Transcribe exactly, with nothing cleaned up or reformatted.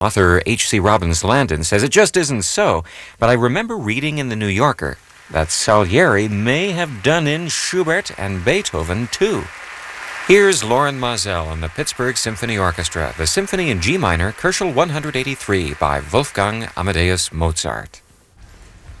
Author H C Robbins Landon says it just isn't so, but I remember reading in the New Yorker that Salieri may have done in Schubert and Beethoven too. Here's Loren Maazel and the Pittsburgh Symphony Orchestra, the Symphony in G minor, Koelschel one eighty-three by Wolfgang Amadeus Mozart.